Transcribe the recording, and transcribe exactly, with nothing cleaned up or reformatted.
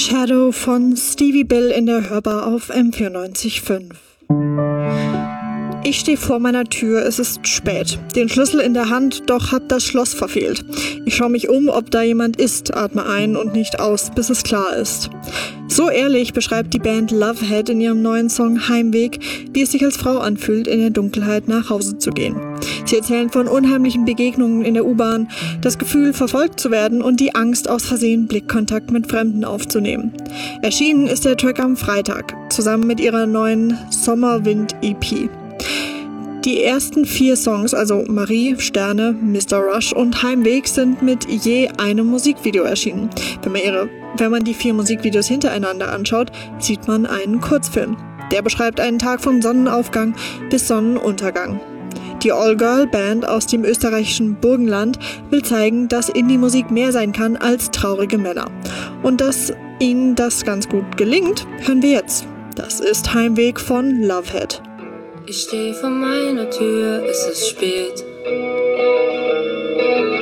Shadow von Stevie Bill in der Hörbar auf M vierundneunzig Komma fünf. Ich stehe vor meiner Tür, es ist spät. Den Schlüssel in der Hand, doch hab das Schloss verfehlt. Ich schaue mich um, ob da jemand ist, atme ein und nicht aus, bis es klar ist. So ehrlich beschreibt die Band Lovehead in ihrem neuen Song Heimweg, wie es sich als Frau anfühlt, in der Dunkelheit nach Hause zu gehen. Sie erzählen von unheimlichen Begegnungen in der U-Bahn, das Gefühl, verfolgt zu werden und die Angst, aus Versehen Blickkontakt mit Fremden aufzunehmen. Erschienen ist der Track am Freitag, zusammen mit ihrer neuen Sommerwind-E P. Die ersten vier Songs, also Marie, Sterne, Mister Rush und Heimweg, sind mit je einem Musikvideo erschienen. Wenn man, ihre, wenn man die vier Musikvideos hintereinander anschaut, sieht man einen Kurzfilm. Der beschreibt einen Tag vom Sonnenaufgang bis Sonnenuntergang. Die All-Girl-Band aus dem österreichischen Burgenland will zeigen, dass Indie-Musik mehr sein kann als traurige Männer. Und dass ihnen das ganz gut gelingt, hören wir jetzt. Das ist Heimweg von Lovehead. Ich steh vor meiner Tür, es ist spät.